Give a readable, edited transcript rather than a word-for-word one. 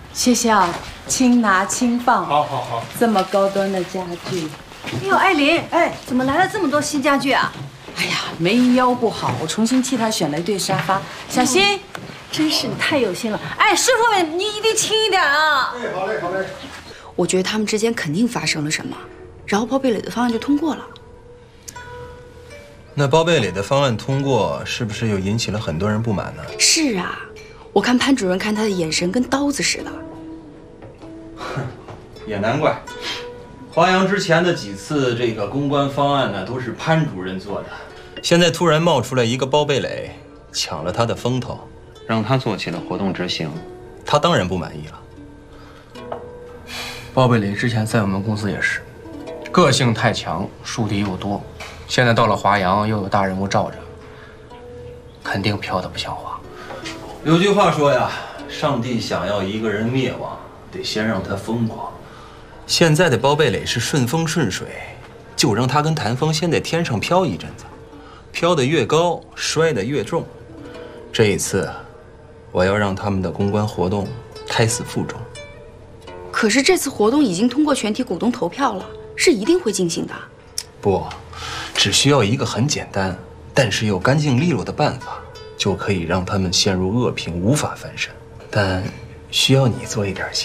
谢谢啊，轻拿轻放。 好好好， 这么高端的家具。 哎呦，艾琳，哎，怎么来了这么多新家具啊？ 哎呀，梅姨腰不好，我重新替她选了一对沙发。小心， 真是你太有心了。哎，师傅们，你一定轻一点啊。 哎，好嘞好嘞。 我觉得他们之间肯定发生了什么，然后包贝磊的方案就通过了。 那包贝磊的方案通过，是不是又引起了很多人不满呢？ 是啊，我看潘主任看他的眼神跟刀子似的。 也难怪，华阳之前的几次这个公关方案呢，都是潘主任做的。现在突然冒出来一个包贝磊，抢了他的风头，让他做起了活动执行，他当然不满意了。 包贝磊之前在我们公司也是，个性太强，树敌又多。现在到了华阳，又有大人物罩着，肯定飘得不像话。 有句话说呀，上帝想要一个人灭亡，得先让他疯狂。现在的包贝磊是顺风顺水，就让他跟谭峰先在天上飘一阵子，飘得越高，摔得越重。这一次，我要让他们的公关活动胎死腹中。 可是这次活动已经通过全体股东投票了，是一定会进行的。 不，只需要一个很简单，但是又干净利落的办法，就可以让他们陷入恶评，无法翻身。但需要你做一点